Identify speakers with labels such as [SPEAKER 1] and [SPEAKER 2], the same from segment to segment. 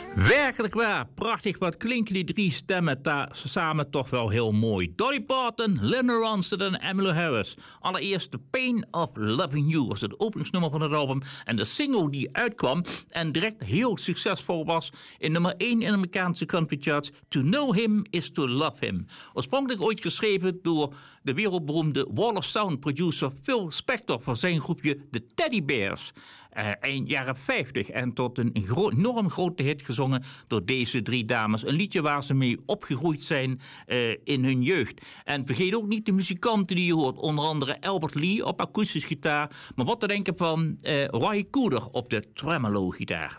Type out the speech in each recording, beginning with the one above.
[SPEAKER 1] Werkelijk waar, prachtig. Wat klinken die drie stemmen daar samen toch wel heel mooi. Dolly Parton, Linda Ronstadt en Emmylou Harris. Allereerst The Pain of Loving You was het openingsnummer van het album. En de single die uitkwam en direct heel succesvol was in nummer 1 in de Amerikaanse country charts. To Know Him is to Love Him. Oorspronkelijk ooit geschreven door de wereldberoemde Wall of Sound producer Phil Spector voor zijn groepje The Teddy Bears. Eind jaren 50 en tot een enorm grote hit gezongen door deze drie dames. Een liedje waar ze mee opgegroeid zijn in hun jeugd. En vergeet ook niet de muzikanten die je hoort. Onder andere Albert Lee op akoestisch gitaar. Maar wat te denken van Roy Cooder op de tremolo-gitaar.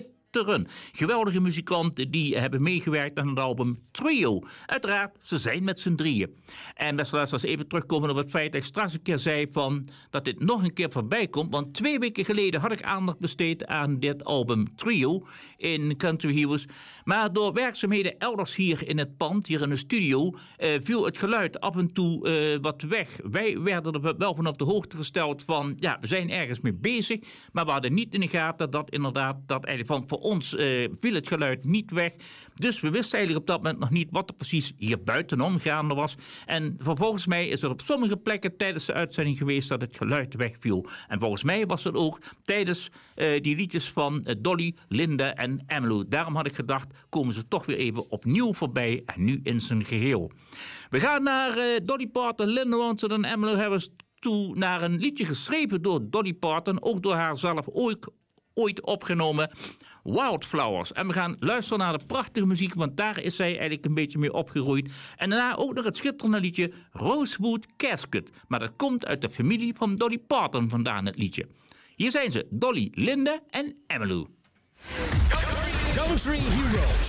[SPEAKER 1] Geweldige muzikanten die hebben meegewerkt aan het album Trio. Uiteraard, ze zijn met z'n drieën. En beste luisteraars, even terugkomen op het feit dat ik straks een keer zei van dat dit nog een keer voorbij komt. Want 2 weken geleden had ik aandacht besteed aan dit album Trio in Country Heroes. Maar door werkzaamheden elders hier in het pand, hier in de studio, viel het geluid af en toe wat weg. Wij werden er wel van op de hoogte gesteld van, ja, we zijn ergens mee bezig. Maar we hadden niet in de gaten dat inderdaad, dat eigenlijk voor ons viel het geluid niet weg. Dus we wisten eigenlijk op dat moment nog niet wat er precies hier buitenom gaande was. En volgens mij is er op sommige plekken tijdens de uitzending geweest dat het geluid wegviel. En volgens mij was het ook tijdens die liedjes van Dolly, Linda en Emmylou. Daarom had ik gedacht, komen ze toch weer even opnieuw voorbij en nu in zijn geheel. We gaan naar Dolly Parton, Linda Ronstadt en Emmylou Harris toe, naar een liedje geschreven door Dolly Parton, ook door haar zelf ooit opgenomen, Wildflowers. En we gaan luisteren naar de prachtige muziek, want daar is zij eigenlijk een beetje mee opgegroeid. En daarna ook nog het schitterende liedje Rosewood Casket. Maar dat komt uit de familie van Dolly Parton vandaan, het liedje. Hier zijn ze, Dolly, Linda en Emmylou.
[SPEAKER 2] Country Heroes.